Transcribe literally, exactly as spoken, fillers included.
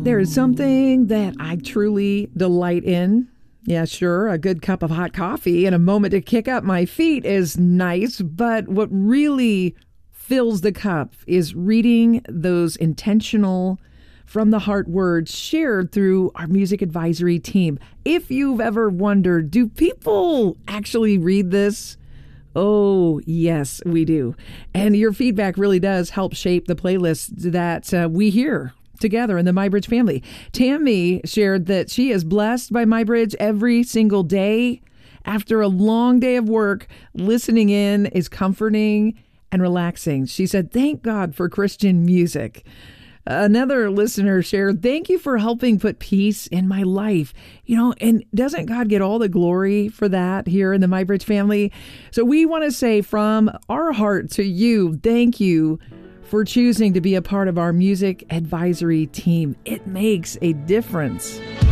There is something that I truly delight in. Yeah, sure, a good cup of hot coffee and a moment to kick up my feet is nice, but what really fills the cup is reading those intentional, from the heart words shared through our music advisory team. If you've ever wondered, do people actually read this? Oh, yes, we do. And your feedback really does help shape the playlist that uh, we hear together in the MyBridge family. Tammy shared that she is blessed by MyBridge every single day. After a long day of work, listening in is comforting and relaxing. She said, thank God for Christian music. Another listener shared, thank you for helping put peace in my life. You know, and doesn't God get all the glory for that here in the MyBridge family? So we want to say from our heart to you, thank you for choosing to be a part of our music advisory team. It makes a difference.